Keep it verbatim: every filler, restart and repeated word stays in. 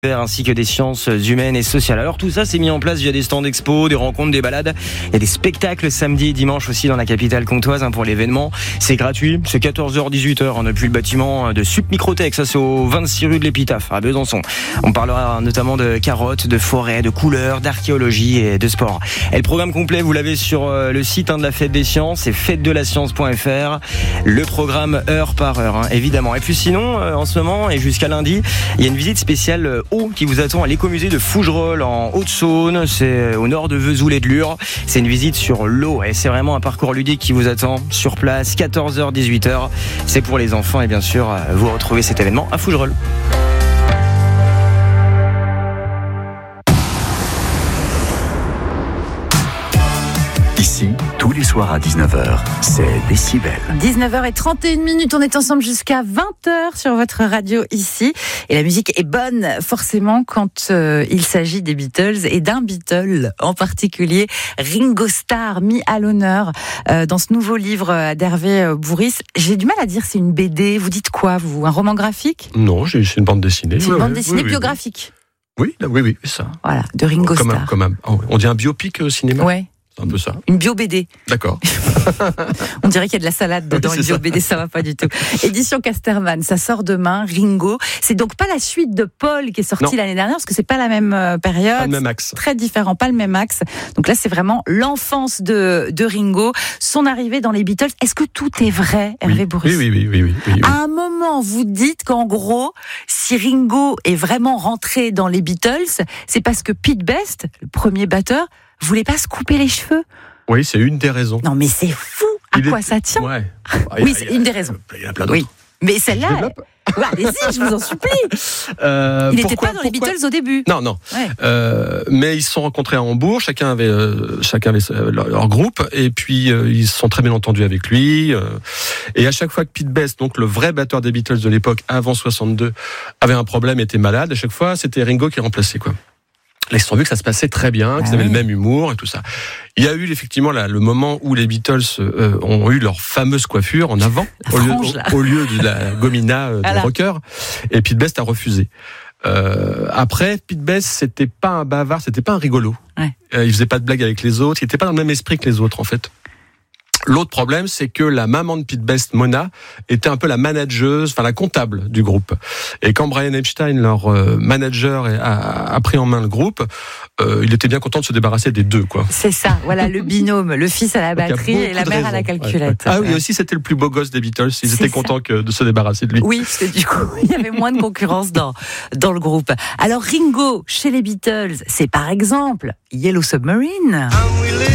ainsi que des sciences humaines et sociales. Alors tout ça c'est mis en place via des stands d'expo, des rencontres, des balades. Il y a des spectacles samedi et dimanche aussi dans la capitale comtoise hein, pour l'événement. C'est gratuit, c'est quatorze heures dix-huit heures hein, depuis le bâtiment de Sup Microtech, ça c'est au vingt-six rue de l'Épitaphe à Besançon. On parlera notamment de carottes, de forêts, de couleurs, d'archéologie et de sport. Et le programme complet vous l'avez sur le site hein, de la Fête des Sciences, c'est fête de la science point f r. Le programme heure par heure hein, évidemment. Et puis sinon euh, en ce moment et jusqu'à lundi, il y a une visite spéciale eau qui vous attend à l'écomusée de Fougerolles en Haute-Saône, c'est au nord de Vesoul et de Lure. C'est une visite sur l'eau et c'est vraiment un parcours ludique qui vous attend sur place, quatorze heures dix-huit heures. C'est pour les enfants et bien sûr vous retrouvez cet événement à Fougerolles. Ici, tous les soirs à dix-neuf heures, c'est Décibel. dix-neuf heures trente et une minutes, on est ensemble jusqu'à vingt heures sur votre radio ici. Et la musique est bonne, forcément, quand euh, il s'agit des Beatles et d'un Beatle en particulier, Ringo Starr, mis à l'honneur euh, dans ce nouveau livre d'Hervé Bourris. J'ai du mal à dire c'est une B D, vous dites quoi, vous? Un roman graphique? Non, c'est une bande dessinée. C'est une oui, bande oui, dessinée oui, biographique. Oui, oui, oui, oui, c'est ça. Voilà, de Ringo comme Starr. Un, comme un, on dit un biopic au cinéma. Ouais. C'est un peu ça. Une bio-B D. D'accord. On dirait qu'il y a de la salade dedans, oui, une bio-B D, ça va pas du tout. Édition Casterman, ça sort demain, Ringo. C'est donc pas la suite de Paul qui est sortie l'année dernière, parce que c'est pas la même période. Pas le même axe. Très différent, pas le même axe. Donc là, c'est vraiment l'enfance de, de Ringo, son arrivée dans les Beatles. Est-ce que tout est vrai, Hervé oui. Bourris? Oui, oui, oui, oui, oui, oui. À un moment, vous dites qu'en gros, si Ringo est vraiment rentré dans les Beatles, c'est parce que Pete Best, le premier batteur, voulait pas se couper les cheveux. Oui, c'est une des raisons. Non, mais c'est fou. À il quoi est... ça tient? Ouais. Oui, c'est une des raisons. Il y en a plein d'autres. Oui. Mais celle-là, ouais, allez-y, je vous en supplie. Euh, il n'était pas dans les Beatles au début. Non, non. Ouais. Euh, mais ils se sont rencontrés à Hambourg. Chacun avait, euh, chacun avait leur, leur groupe, et puis euh, ils se sont très bien entendus avec lui. Euh, et à chaque fois que Pete Best, donc le vrai batteur des Beatles de l'époque, avant soixante-deux, avait un problème, était malade, à chaque fois, c'était Ringo qui remplaçait, quoi. Là, ils se sont vus que ça se passait très bien, qu'ils ah avaient oui. le même humour et tout ça. Il y a eu effectivement là, le moment où les Beatles euh, ont eu leur fameuse coiffure en avant, au, frange, lieu, au, au lieu de la gomina euh, des rockers. Et Pete Best a refusé. Euh, après, Pete Best, c'était pas un bavard, c'était pas un rigolo. Ouais. Euh, il faisait pas de blagues avec les autres, il était pas dans le même esprit que les autres en fait. L'autre problème, c'est que la maman de Pete Best, Mona, était un peu la manageuse, enfin la comptable du groupe. Et quand Brian Epstein, leur euh, manager, a, a pris en main le groupe, euh, il était bien content de se débarrasser des deux, quoi. C'est ça, voilà le binôme, le fils à la batterie et la mère à la calculette. Ouais. Ah oui, aussi c'était le plus beau gosse des Beatles. Ils c'est étaient ça. contents que de se débarrasser de lui. Oui, parce que du coup, il y avait moins de concurrence dans dans le groupe. Alors Ringo, chez les Beatles, c'est par exemple Yellow Submarine.